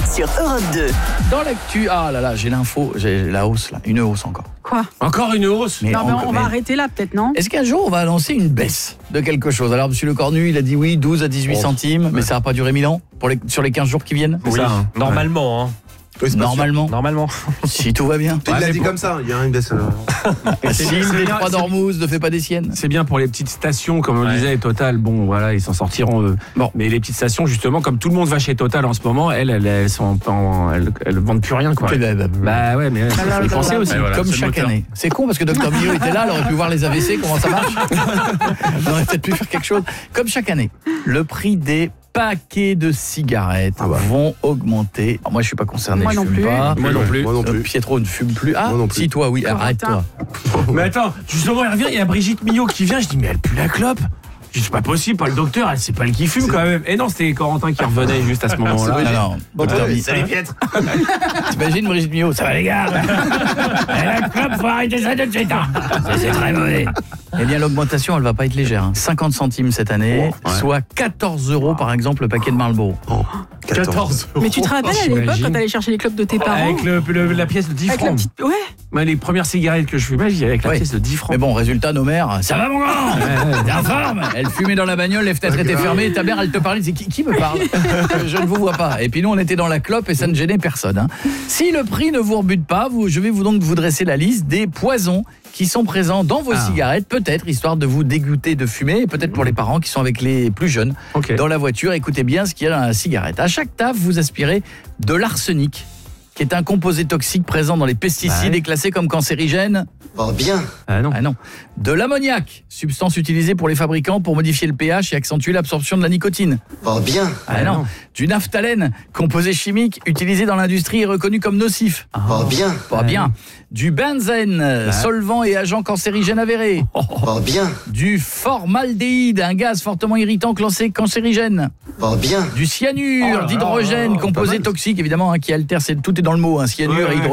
sur Europe 2. Dans l'actu, ah là là, j'ai l'info, j'ai la hausse là, une hausse encore. Quoi ? Encore une hausse. Non, mais on va arrêter là peut-être, non ? Est-ce qu'un jour on va annoncer une baisse de quelque chose ? Alors monsieur Le Cornu, il a dit oui, 12 à 18 centimes, mais ça va pas durer 1000 ans sur les 15 jours qui viennent ? Oui, normalement. Normalement. Si tout va bien. Il l'a dit comme ça, il y a une baisse. Si le détroit d'Ormuz ne fait pas des siennes. C'est bien pour les petites stations, comme on disait, Total. Bon, voilà, ils s'en sortiront. Bon, mais les petites stations, justement, comme tout le monde va chez Total en ce moment, elles vendent plus rien, quoi. Bah ouais, mais faut y penser aussi. Voilà, comme chaque année. C'est con parce que Dr Millot était là, il aurait pu voir les AVC, comment ça marche. On aurait peut-être pu faire quelque chose. Comme chaque année, le prix des paquets de cigarettes vont augmenter. Alors moi, je suis pas concerné, Moi je non fume plus. pas. Moi non plus. Pietro ne fume plus. Ah, Moi non plus. si toi, oui, arrête-toi. Mais attends, justement, elle revient, il y a Brigitte Millot qui vient, je dis, mais elle pue la clope. Je dis, c'est pas possible, pas le docteur, c'est pas elle qui fume quand même. Et non, c'était Corentin qui revenait juste à ce moment-là. Non, Salut Pietro. T'imagines Brigitte Millot, ça va les gars. La clope, faut arrêter ça tout de suite. C'est très mauvais. Eh bien, l'augmentation, elle va pas être légère. 50 centimes cette année, soit 14 € par exemple le paquet de Marlboro. 14 Mais tu te rappelles à l'époque quand t'allais chercher les clopes de tes parents ? Avec la pièce de 10 Avec la francs. petite... Ouais. Moi, les premières cigarettes que je fumais, j'y allais avec la pièce de 10 francs. Mais bon, résultat, nos mères, ça va mon grand. T'es en forme. Elle fumait dans la bagnole, les fenêtres étaient fermées, ta mère, elle te parlait, c'est qui me parle ? Je ne vous vois pas. Et puis nous, on était dans la clope et ça ne gênait personne. Si le prix ne vous rebute pas, je vais vous dresser la liste des poisons qui sont présents dans vos cigarettes, peut-être, histoire de vous dégoûter de fumer, et peut-être pour les parents qui sont avec les plus jeunes dans la voiture. Écoutez bien ce qu'il y a dans la cigarette. À chaque taf, vous aspirez de l'arsenic, qui est un composé toxique présent dans les pesticides et classé comme cancérigène. Oh bien. Ah non. De l'ammoniac, substance utilisée pour les fabricants pour modifier le pH et accentuer l'absorption de la nicotine. Oh bien. Ah non. Du naphtalène, composé chimique utilisé dans l'industrie et reconnu comme nocif. Oh bien. Pas bien. Du benzène, solvant et agent cancérigène avéré. Oh bien. Du formaldéhyde, un gaz fortement irritant classé cancérigène. Oh bien. Du cyanure d'hydrogène, composé toxique évidemment, qui altère, tout est dans le mot, cyanure et hydrogène.